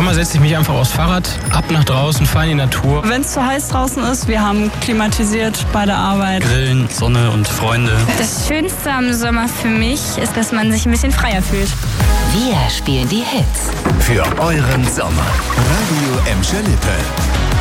Sommer setze ich mich einfach aufs Fahrrad, ab nach draußen, fahre in die Natur. Wenn es zu heiß draußen ist, wir haben klimatisiert bei der Arbeit. Grillen, Sonne und Freunde. Das Schönste am Sommer für mich ist, dass man sich ein bisschen freier fühlt. Wir spielen die Hits. Für euren Sommer. Radio Emscher Lippe.